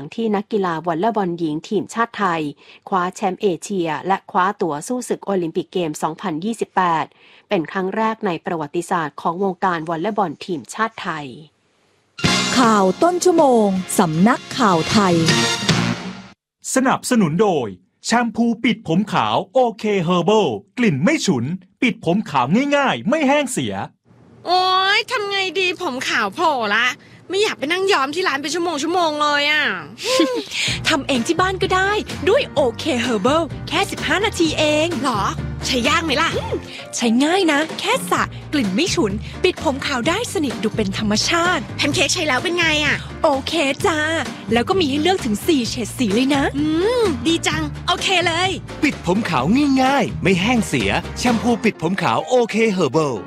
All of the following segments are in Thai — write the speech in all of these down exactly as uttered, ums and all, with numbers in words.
ที่นักกีฬาวอลเลย์บอลหญิงทีมชาติไทยคว้าแชมป์เอเชียและคว้าตั๋วสู้ศึกโอลิมปิกเกม สองพันยี่สิบแปด เป็นครั้งแรกในประวัติศาสตร์ของวงการวอลเลย์บอลทีมชาติไทยข่าวต้นชั่วโมงสำนักข่าวไทยสนับสนุนโดยแชมพูปิดผมขาวโอเคเฮอร์เบิลกลิ่นไม่ฉุนปิดผมขาวง่ายๆไม่แห้งเสียโอ๊ยทำไงดีผมขาวโผล่ละไม่อยากไปนั่งย้อมที่ร้านเป็นชั่วโมงชั่วโมงเลยอ่ะทำเองที่บ้านก็ได้ด้วยโอเคเฮอร์เบิลแค่สิบห้านาทีเองหรอใช้ยากไหมล่ะใช้ง่ายนะแค่สระกลิ่นไม่ฉุนปิดผมขาวได้สนิทดูเป็นธรรมชาติแพนเค้กใช้แล้วเป็นไงอ่ะโอเคจ้าแล้วก็มีให้เลือกถึงสี่เฉดสีเลยนะอืมดีจังโอเคเลยปิดผมขาวง่ายๆไม่แห้งเสียแชมพูปิดผมขาวโอเคเฮอร์เบิล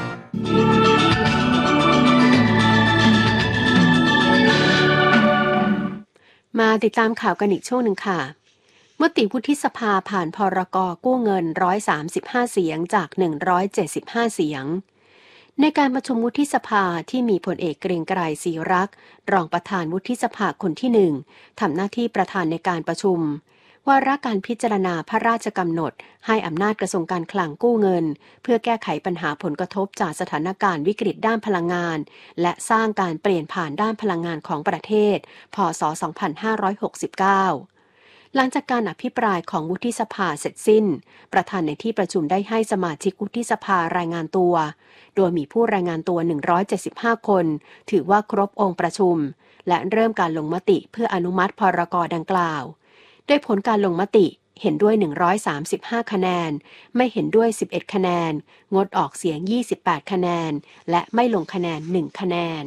มาติดตามข่าวกันอีกช่วงหนึ่งค่ะมติวุฒิสภาผ่านพรก.กู้เงินหนึ่งร้อยสามสิบห้าเสียงจากหนึ่งร้อยเจ็ดสิบห้าเสียงในการประชุมวุฒิสภาที่มีพลเอกเกรียงไกรศรีรักษ์รองประธานวุฒิสภาคนที่หนึ่งทำหน้าที่ประธานในการประชุมวาระการพิจารณาพระราชกำหนดให้อำนาจกระทรวงการคลังกู้เงินเพื่อแก้ไขปัญหาผลกระทบจากสถานการณ์วิกฤตด้านพลังงานและสร้างการเปลี่ยนผ่านด้านพลังงานของประเทศพ.ศ. สองพันห้าร้อยหกสิบเก้าหลังจากการอภิปรายของวุฒิสภาเสร็จสิ้นประธานในที่ประชุมได้ให้สมาชิกวุฒิสภารายงานตัวโดยมีผู้รายงานตัวหนึ่งร้อยเจ็ดสิบห้าคนถือว่าครบองค์ประชุมและเริ่มการลงมติเพื่ออนุมัติพรก.ดังกล่าวด้วยผลการลงมติเห็นด้วยหนึ่งร้อยสามสิบห้าคะแนนไม่เห็นด้วยสิบเอ็ดคะแนนงดออกเสียงยี่สิบแปดคะแนนและไม่ลงคะแนนหนึ่งคะแนน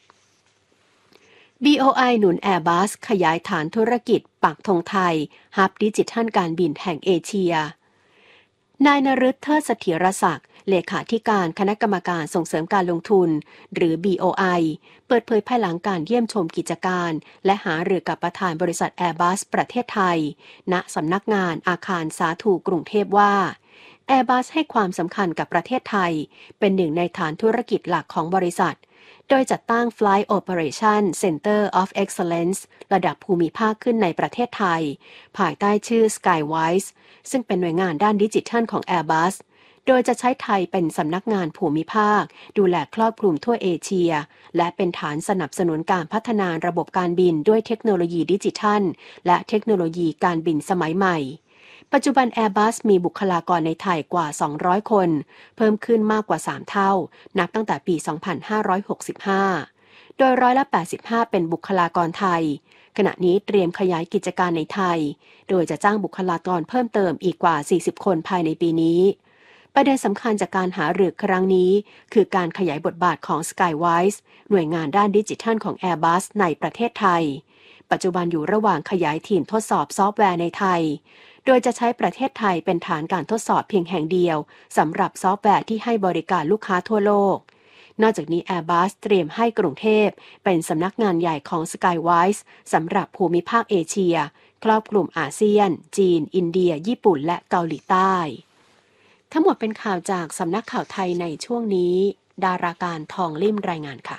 บี โอ ไอ หนุน Airbus ขยายฐานธุรกิจปักธงไทยฮับดิจิทัลการบินแห่งเอเชียนายนฤทธิ์ เทิดเสถียรศักดิ์เลขาธิการคณะกรรมการส่งเสริมการลงทุนหรือ บี โอ ไอ เปิดเผยภายหลังการเยี่ยมชมกิจการและหารือกับประธานบริษัท Airbus ประเทศไทยณสำนักงานอาคารสาธุกรุงเทพว่า Airbus ให้ความสำคัญกับประเทศไทยเป็นหนึ่งในฐานธุรกิจหลักของบริษัทโดยจัดตั้ง Flight Operation Center of Excellence ระดับภูมิภาคขึ้นในประเทศไทยภายใต้ชื่อ Skywise ซึ่งเป็นหน่วยงานด้านดิจิทัลของ Airbus โดยจะใช้ไทยเป็นสำนักงานภูมิภาคดูแลครอบคลุมทั่วเอเชียและเป็นฐานสนับสนุนการพัฒนาระบบการบินด้วยเทคโนโลยีดิจิทัลและเทคโนโลยีการบินสมัยใหม่ปัจจุบัน Airbus มีบุคลากรในไทยกว่าสองร้อยคนเพิ่มขึ้นมากกว่าสามเท่านับตั้งแต่ปีสองพันห้าร้อยหกสิบห้าโดยร้อยละแปดสิบห้าเป็นบุคลากรไทยขณะนี้เตรียมขยายกิจการในไทยโดยจะจ้างบุคลากรเพิ่มเติมอีกกว่าสี่สิบคนภายในปีนี้ประเด็นสำคัญจากการหารือครั้งนี้คือการขยายบทบาทของ Skywise หน่วยงานด้านดิจิทัลของ Airbus ในประเทศไทยปัจจุบันอยู่ระหว่างขยายทีมทดสอบซอฟต์แวร์ในไทยโดยจะใช้ประเทศไทยเป็นฐานการทดสอบเพียงแห่งเดียวสำหรับซอฟต์แวร์ที่ให้บริการลูกค้าทั่วโลกนอกจากนี้ Airbus เตรียมให้กรุงเทพเป็นสำนักงานใหญ่ของ Skywise สำหรับภูมิภาคเอเชียครอบคลุมอาเซียนจีนอินเดียญี่ปุ่นและเกาหลีใต้ทั้งหมดเป็นข่าวจากสำนักข่าวไทยในช่วงนี้ดาราการทองลิ่มรายงานค่ะ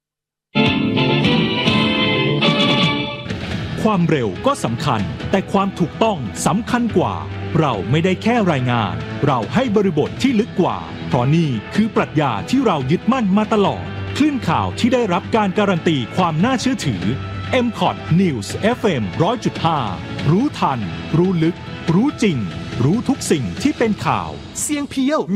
ความเร็วก็สำคัญแต่ความถูกต้องสำคัญกว่าเราไม่ได้แค่รายงานเราให้บริบทที่ลึกกว่าเพราะนี่คือปรัชญาที่เรายึดมั่นมาตลอดคลื่นข่าวที่ได้รับการการันตีความน่าเชื่อถือ เอ็ม คอท News เอฟ เอ็ม หนึ่งร้อยจุดห้า รู้ทันรู้ลึกรู้จริงรู้ทุกสิ่งที่เป็นข่าวเสียงเพียว